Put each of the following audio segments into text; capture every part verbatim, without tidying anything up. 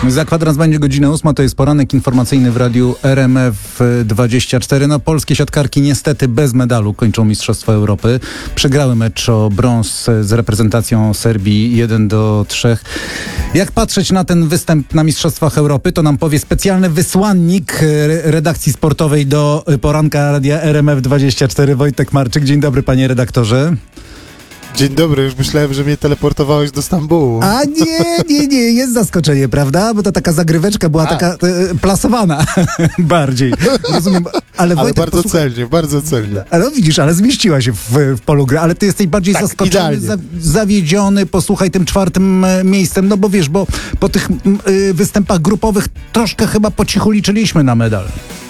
Za kwadrans będzie godzina ósma, to jest poranek informacyjny w radiu R M F dwadzieścia cztery. No, polskie siatkarki niestety bez medalu kończą Mistrzostwa Europy. Przegrały mecz o brąz z reprezentacją Serbii jeden do trzech. Jak patrzeć na ten występ na Mistrzostwach Europy, to nam powie specjalny wysłannik redakcji sportowej do poranka radia R M F dwadzieścia cztery, Wojtek Marczyk. Dzień dobry, panie redaktorze. Dzień dobry, już myślałem, że mnie teleportowałeś do Stambułu. A nie, nie, nie, jest zaskoczenie, prawda? Bo to taka zagryweczka była A. taka e, plasowana bardziej. Rozumiem, ale, ale Wojtek, bardzo posłuchaj, celnie, bardzo celnie. Ale no widzisz, ale zmieściła się w, w polu gry, ale ty jesteś bardziej tak, zaskoczony, za, zawiedziony, posłuchaj, tym czwartym e, miejscem, no bo wiesz, bo po tych e, występach grupowych troszkę chyba po cichu liczyliśmy na medal.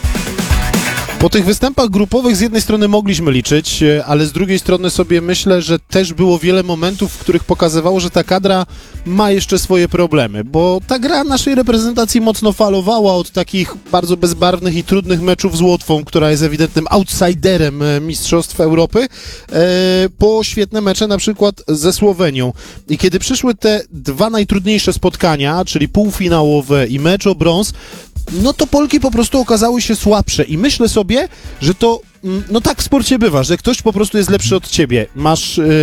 Po tych występach grupowych z jednej strony mogliśmy liczyć, ale z drugiej strony sobie myślę, że też było wiele momentów, w których pokazywało, że ta kadra ma jeszcze swoje problemy, bo ta gra naszej reprezentacji mocno falowała od takich bardzo bezbarwnych i trudnych meczów z Łotwą, która jest ewidentnym outsiderem Mistrzostw Europy, po świetne mecze na przykład ze Słowenią. I kiedy przyszły te dwa najtrudniejsze spotkania, czyli półfinałowe i mecz o brąz, no to Polki po prostu okazały się słabsze i myślę sobie, że to, no tak w sporcie bywa, że ktoś po prostu jest lepszy od ciebie. Masz yy,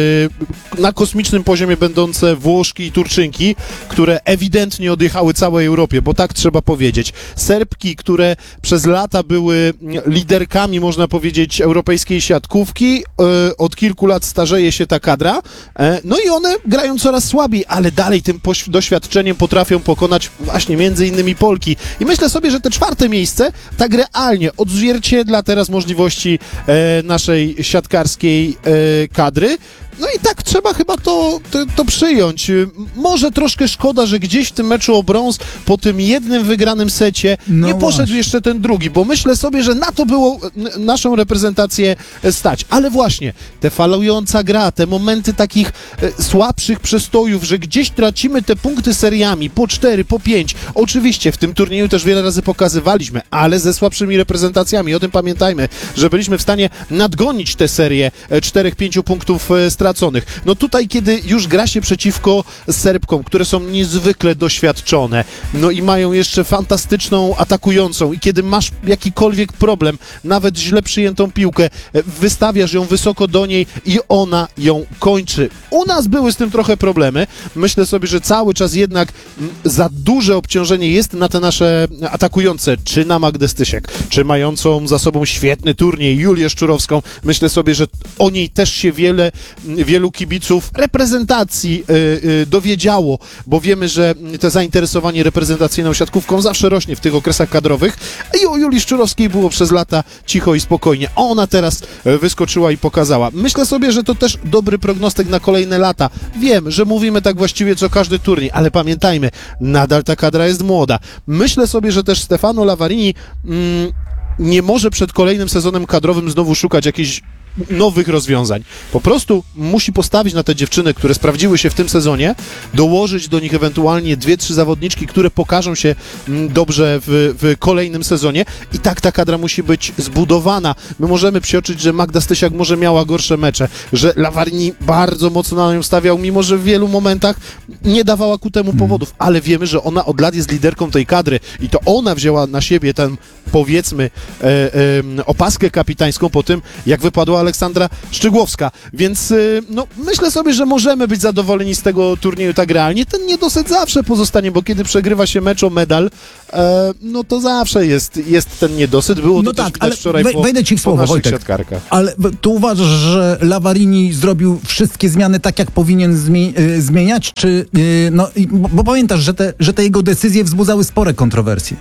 na kosmicznym poziomie będące Włoszki i Turczynki, które ewidentnie odjechały całej Europie, bo tak trzeba powiedzieć. Serbki, które przez lata były liderkami, można powiedzieć, europejskiej siatkówki, yy, od kilku lat starzeje się ta kadra, yy, no i one grają coraz słabiej, ale dalej tym poś- doświadczeniem potrafią pokonać właśnie między innymi Polki. I myślę sobie, że te czwarte miejsce tak realnie odzwierciedla teraz możliwości E, naszej siatkarskiej e, kadry. No i tak trzeba chyba to, to, to przyjąć. Może troszkę szkoda, że gdzieś w tym meczu o brąz po tym jednym wygranym secie no nie poszedł właśnie jeszcze ten drugi, bo myślę sobie, że na to było n- naszą reprezentację stać. Ale właśnie, te falująca gra, te momenty takich e, słabszych przestojów, że gdzieś tracimy te punkty seriami po cztery, po pięć. Oczywiście w tym turnieju też wiele razy pokazywaliśmy, ale ze słabszymi reprezentacjami. O tym pamiętajmy, że byliśmy w stanie nadgonić tę serię czterech, pięciu punktów e, straconych. No tutaj, kiedy już gra się przeciwko Serbkom, które są niezwykle doświadczone, no i mają jeszcze fantastyczną atakującą i kiedy masz jakikolwiek problem, nawet źle przyjętą piłkę, wystawiasz ją wysoko do niej i ona ją kończy. U nas były z tym trochę problemy. Myślę sobie, że cały czas jednak za duże obciążenie jest na te nasze atakujące, czy na Magdę Stysiek, czy mającą za sobą świetny turniej Julię Szczurowską. Myślę sobie, że o niej też się wiele wielu kibiców reprezentacji y, y, dowiedziało, bo wiemy, że to zainteresowanie reprezentacyjną siatkówką zawsze rośnie w tych okresach kadrowych i o Julii Szczurowskiej było przez lata cicho i spokojnie. Ona teraz wyskoczyła i pokazała. Myślę sobie, że to też dobry prognostyk na kolejne lata. Wiem, że mówimy tak właściwie co każdy turniej, ale pamiętajmy, nadal ta kadra jest młoda. Myślę sobie, że też Stefano Lavarini mm, nie może przed kolejnym sezonem kadrowym znowu szukać jakichś nowych rozwiązań. Po prostu musi postawić na te dziewczyny, które sprawdziły się w tym sezonie, dołożyć do nich ewentualnie dwie, trzy zawodniczki, które pokażą się dobrze w, w kolejnym sezonie i tak ta kadra musi być zbudowana. My możemy psioczyć, że Magda Stysiak może miała gorsze mecze, że Lavarini bardzo mocno na nią stawiał, mimo że w wielu momentach nie dawała ku temu powodów, ale wiemy, że ona od lat jest liderką tej kadry i to ona wzięła na siebie tę, powiedzmy, e, e, opaskę kapitańską po tym, jak wypadła Aleksandra Szczygłowska, więc y, no, myślę sobie, że możemy być zadowoleni z tego turnieju tak realnie. Ten niedosyt zawsze pozostanie, bo kiedy przegrywa się mecz o medal, e, no to zawsze jest, jest ten niedosyt. Było no to tak, też ale wczoraj wej, po, wejdę ci w słowo, po naszych Wojtek, siatkarkach. Ale tu uważasz, że Lavarini zrobił wszystkie zmiany tak, jak powinien zmie- y, zmieniać, czy y, no, bo, bo pamiętasz, że te, że te jego decyzje wzbudzały spore kontrowersje.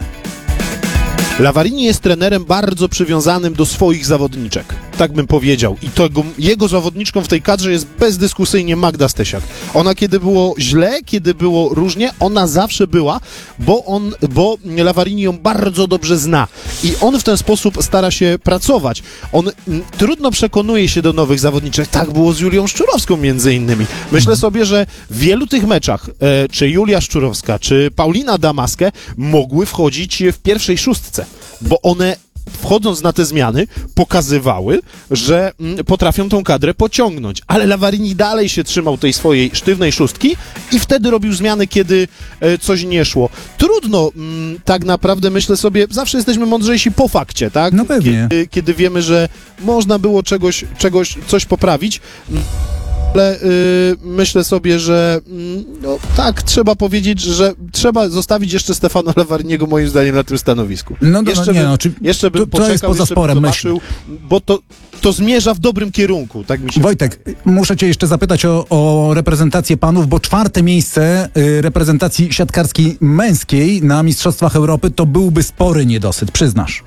Lavarini jest trenerem bardzo przywiązanym do swoich zawodniczek, tak bym powiedział. I to jego, jego zawodniczką w tej kadrze jest bezdyskusyjnie Magda Stysiak. Ona kiedy było źle, kiedy było różnie, ona zawsze była, bo on, bo Lavarini ją bardzo dobrze zna. I on w ten sposób stara się pracować. On m, trudno przekonuje się do nowych zawodniczek. Tak było z Julią Szczurowską między innymi. Myślę sobie, że w wielu tych meczach, e, czy Julia Szczurowska, czy Paulina Damaskę mogły wchodzić w pierwszej szóstce, bo one wchodząc na te zmiany, pokazywały, że mm, potrafią tą kadrę pociągnąć. Ale Lavarini dalej się trzymał tej swojej sztywnej szóstki i wtedy robił zmiany, kiedy e, coś nie szło. Trudno mm, tak naprawdę, myślę sobie, zawsze jesteśmy mądrzejsi po fakcie, tak? No pewnie. Kiedy, kiedy wiemy, że można było czegoś, czegoś coś poprawić. Ale y, myślę sobie, że y, no, tak, trzeba powiedzieć, że trzeba zostawić jeszcze Stefano Lavariniego moim zdaniem na tym stanowisku. No, no, jeszcze no, nie, bym, no, czy, jeszcze bym to, poczekał, to jest poza jeszcze sporem, bym zobaczył, bo to, to zmierza w dobrym kierunku, tak mi się Wojtek, muszę cię jeszcze zapytać o, o reprezentację panów, bo czwarte miejsce y, reprezentacji siatkarskiej męskiej na Mistrzostwach Europy to byłby spory niedosyt, przyznasz.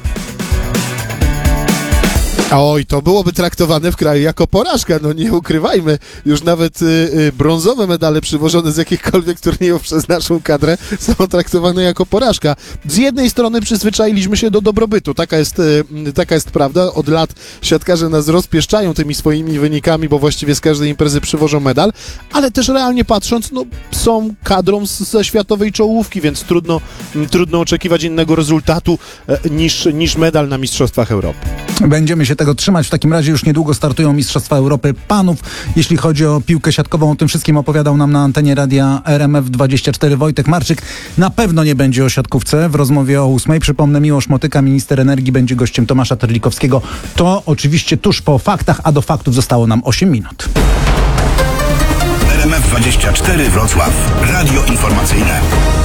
Oj, to byłoby traktowane w kraju jako porażka, no nie ukrywajmy. Już nawet y, y, brązowe medale przywożone z jakichkolwiek turniejów przez naszą kadrę są traktowane jako porażka. Z jednej strony przyzwyczailiśmy się do dobrobytu, taka jest, y, taka jest prawda. Od lat siatkarze nas rozpieszczają tymi swoimi wynikami, bo właściwie z każdej imprezy przywożą medal, ale też realnie patrząc, no są kadrą z, ze światowej czołówki, więc trudno, m, trudno oczekiwać innego rezultatu e, niż, niż medal na Mistrzostwach Europy. Będziemy się tego trzymać. W takim razie już niedługo startują Mistrzostwa Europy panów. Jeśli chodzi o piłkę siatkową, o tym wszystkim opowiadał nam na antenie radia R M F dwadzieścia cztery Wojtek Marczyk. Na pewno nie będzie o siatkówce w rozmowie o ósmej. Przypomnę, Miłosz Motyka, minister energii, będzie gościem Tomasza Terlikowskiego. To oczywiście tuż po faktach, a do faktów zostało nam osiem minut. R M F dwadzieścia cztery Wrocław. Radio informacyjne.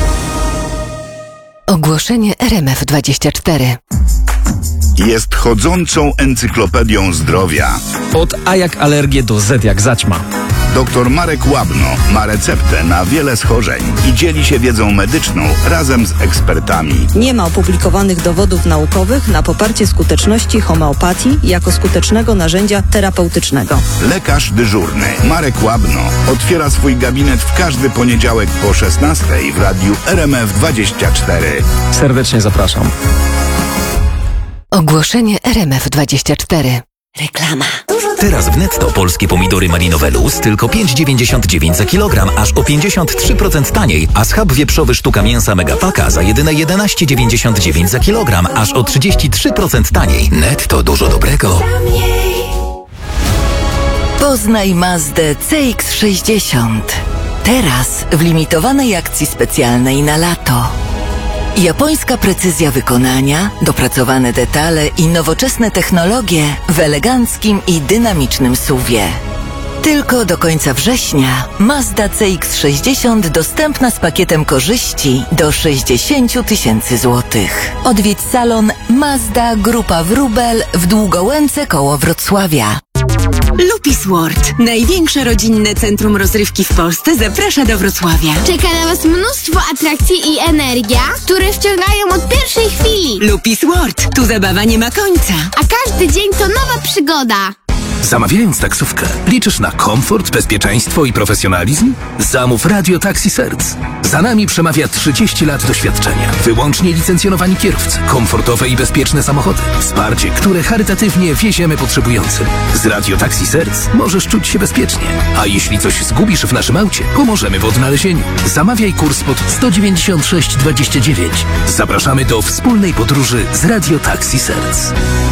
Ogłoszenie R M F dwadzieścia cztery. Jest chodzącą encyklopedią zdrowia. Od A jak alergię do Z jak zaćma. Doktor Marek Łabno ma receptę na wiele schorzeń i dzieli się wiedzą medyczną razem z ekspertami. Nie ma opublikowanych dowodów naukowych na poparcie skuteczności homeopatii jako skutecznego narzędzia terapeutycznego. Lekarz dyżurny Marek Łabno otwiera swój gabinet w każdy poniedziałek po szesnastej w radiu R M F dwadzieścia cztery. Serdecznie zapraszam. Ogłoszenie R M F dwadzieścia cztery. Reklama. Teraz w Netto polskie pomidory malinowe Luz tylko pięć dziewięćdziesiąt dziewięć za kilogram, aż o pięćdziesiąt trzy procent taniej, a schab wieprzowy sztuka mięsa Megapaka za jedyne jedenaście dziewięćdziesiąt dziewięć za kilogram, aż o trzydzieści trzy procent taniej. Netto, dużo dobrego. Poznaj Mazdę C X sześćdziesiąt. Teraz w limitowanej akcji specjalnej na lato. Japońska precyzja wykonania, dopracowane detale i nowoczesne technologie w eleganckim i dynamicznym suwie. Tylko do końca września Mazda C X sześćdziesiąt dostępna z pakietem korzyści do sześćdziesiąt tysięcy złotych. Odwiedź salon Mazda Grupa Wróbel w Długołęce koło Wrocławia. Lupis World, największe rodzinne centrum rozrywki w Polsce, zaprasza do Wrocławia. Czeka na Was mnóstwo atrakcji i energia, które wciągają od pierwszej chwili. Lupis World, tu zabawa nie ma końca. A każdy dzień to nowa przygoda. Zamawiając taksówkę, liczysz na komfort, bezpieczeństwo i profesjonalizm? Zamów Radio Taxi Serc. Za nami przemawia trzydzieści lat doświadczenia. Wyłącznie licencjonowani kierowcy, komfortowe i bezpieczne samochody, wsparcie, które charytatywnie wieziemy potrzebującym. Z Radio Taxi Serc możesz czuć się bezpiecznie. A jeśli coś zgubisz w naszym aucie, pomożemy w odnalezieniu. Zamawiaj kurs pod sto dziewięćdziesiąt sześć dwadzieścia dziewięć. Zapraszamy do wspólnej podróży z Radio Taxi Serc.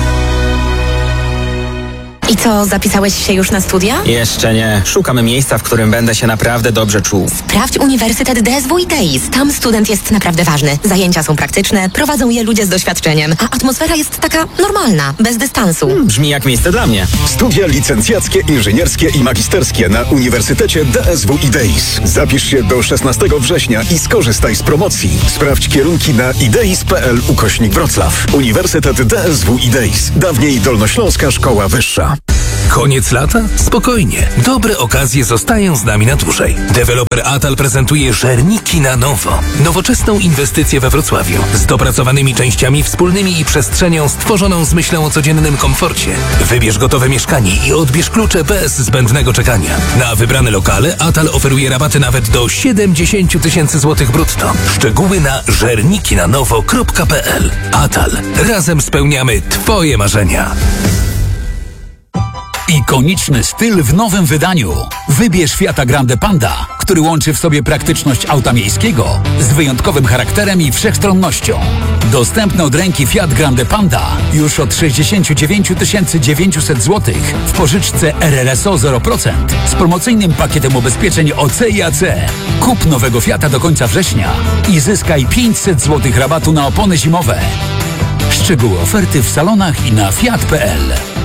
I co, zapisałeś się już na studia? Jeszcze nie. Szukamy miejsca, w którym będę się naprawdę dobrze czuł. Sprawdź Uniwersytet D S W i Teis. Tam student jest naprawdę ważny. Zajęcia są praktyczne, prowadzą je ludzie z doświadczeniem, a atmosfera jest taka normalna, bez dystansu. Hmm, brzmi jak miejsce dla mnie. Studia licencjackie, inżynierskie i magisterskie na Uniwersytecie D S W i Teis. Zapisz się do szesnastego września i skorzystaj z promocji. Sprawdź kierunki na ideis kropka p l ukośnik Wrocław. Uniwersytet D S W i Teis. Dawniej Dolnośląska Szkoła Wyższa. Koniec lata? Spokojnie. Dobre okazje zostają z nami na dłużej. Deweloper Atal prezentuje żerniki na nowo. Nowoczesną inwestycję we Wrocławiu. Z dopracowanymi częściami wspólnymi i przestrzenią stworzoną z myślą o codziennym komforcie. Wybierz gotowe mieszkanie i odbierz klucze bez zbędnego czekania. Na wybrane lokale Atal oferuje rabaty nawet do siedemdziesiąt tysięcy złotych brutto. Szczegóły na żerniki na nowo kropka p l. Atal. Razem spełniamy Twoje marzenia. Ikoniczny styl w nowym wydaniu. Wybierz Fiata Grande Panda, który łączy w sobie praktyczność auta miejskiego z wyjątkowym charakterem i wszechstronnością. Dostępny od ręki Fiat Grande Panda już od sześćdziesiąt dziewięć tysięcy dziewięćset złotych w pożyczce R R S O zero procent z promocyjnym pakietem ubezpieczeń O C i A C. Kup nowego Fiata do końca września i zyskaj pięćset złotych rabatu na opony zimowe. Szczegóły oferty w salonach i na fiat kropka p l.